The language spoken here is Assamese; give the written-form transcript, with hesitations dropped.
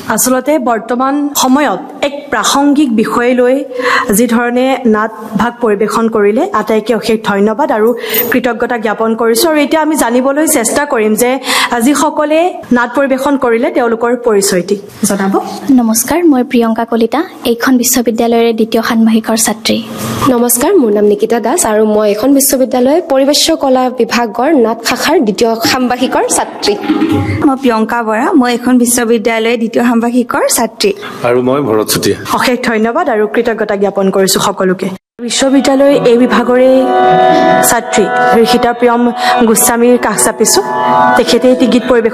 আচলতে বৰ্তমান সময়ত এক প্ৰাসংগিক বিষয় লৈ যি ধৰণে নাট ভাগ পৰিৱেশন কৰিলে আটাইকে অশেষ ধন্যবাদ আৰু কৃতজ্ঞতা জ্ঞাপন কৰিছো আৰু এতিয়া আমি জানিবলৈ চেষ্টা কৰিম যে যিসকলে নাট পৰিৱেশন কৰিলে তেওঁলোকৰ পৰিচয়টি জনাব। নমস্কাৰ, মই প্ৰিয়ংকা কলিতা, এইখন বিশ্ববিদ্যালয়ৰ দ্বিতীয় ষান্মাসিকৰ ছাত্ৰী। নমস্কাৰ, মোৰ নাম নিকিতা দাস আৰু মই এখন বিশ্ববিদ্যালয়ৰ পৰিৱেশ কলা বিভাগৰ নাট শাখাৰ দ্বিতীয় ষান্মাসিকৰ ছাত্ৰী। মই প্ৰিয়ংকা বৰা, মই এখন বিশ্ববিদ্যালয়ৰ দ্বিতীয় ষান্মাসিকৰ ছাত্ৰী। আৰু মই ভৰত চুতীয়া। অশেষ ধন্যবাদ আৰু কৃতজ্ঞতা জ্ঞাপন কৰিছো সকলোকে। বিশ্ববিদ্যালয়ৰ এই বিভাগৰে ছাত্ৰী ঋষিতা প্ৰিয়ম গোস্বামীৰ কাষ চাপিছো। তেখেতে এটি গীত পৰিৱেশন